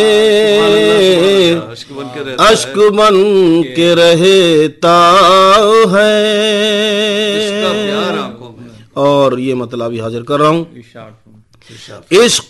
अश्क बन के रहता है, इसका प्यार आंखों में। और ये मतलब हाजिर कर रहा हूं, इश्क